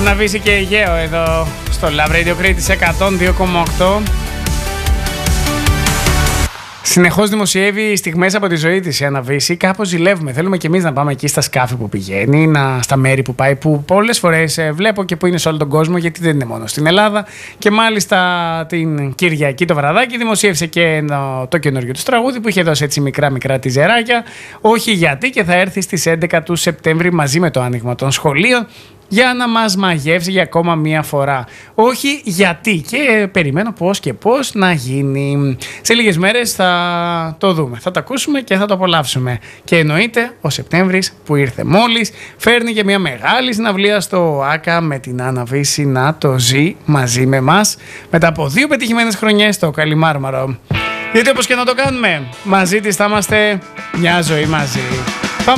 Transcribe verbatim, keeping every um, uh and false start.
Αναβήσει και Αιγαίο εδώ στο Love Radio Crete εκατόν δύο κόμμα οκτώ. Συνεχώς δημοσιεύει στιγμές από τη ζωή της η Αναβίση. Κάπως ζηλεύουμε. Θέλουμε κι εμείς να πάμε εκεί στα σκάφη που πηγαίνει, να, στα μέρη που πάει, που πολλές φορές ε, βλέπω και που είναι σε όλο τον κόσμο, γιατί δεν είναι μόνο στην Ελλάδα. Και μάλιστα την Κυριακή το βραδάκι δημοσίευσε και το, το καινούριο του τραγούδι που είχε δώσει έτσι μικρά μικρά τιζεράκια. Όχι γιατί, και θα έρθει στις έντεκα του Σεπτέμβρη μαζί με το άνοιγμα των σχολείων, για να μας μαγεύσει για ακόμα μία φορά. Όχι γιατί, και περιμένω πώς και πώς να γίνει. Σε λίγες μέρες θα το δούμε, θα το ακούσουμε και θα το απολαύσουμε. Και εννοείται ο Σεπτέμβρης που ήρθε μόλις φέρνει και μία μεγάλη συναυλία στο ΆΚΑ με την Αναβίση να το ζει μαζί με μας μετά από δύο πετυχημένες χρονιές στο Καλιμάρμαρο. Γιατί όπως και να το κάνουμε, μαζί της θα είμαστε μια ζωή μαζί.